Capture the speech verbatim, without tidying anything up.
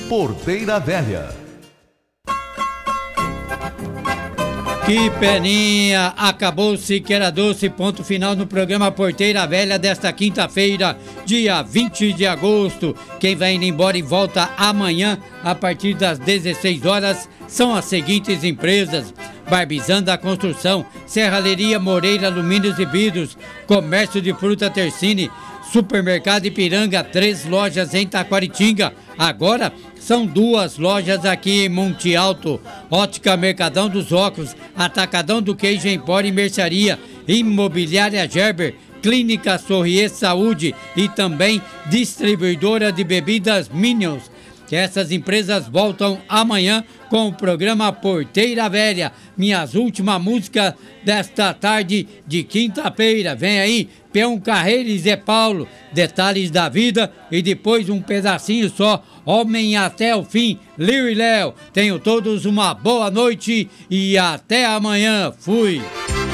Porteira Velha. Que peninha! Acabou-se que era doce, ponto final no programa Porteira Velha desta quinta-feira, dia vinte de agosto. Quem vai indo embora e volta amanhã a partir das dezesseis horas são as seguintes empresas: Barbizanda Construção, Serralheria Moreira Alumínios e Vidros, Comércio de Fruta Tercine, Supermercado Ipiranga, três lojas em Taquaritinga. Agora são duas lojas aqui em Monte Alto. Ótica Mercadão dos Óculos, Atacadão do Queijo Empório e Mercearia, Imobiliária Gerber, Clínica Sorrier Saúde e também distribuidora de bebidas Minions. Essas empresas voltam amanhã com o programa Porteira Velha. Minhas últimas músicas desta tarde de quinta-feira. Vem aí, Peão Carreira e Zé Paulo, Detalhes da Vida, e depois um pedacinho só, Homem até o Fim, Liu e Léo. Tenham todos uma boa noite e até amanhã. Fui!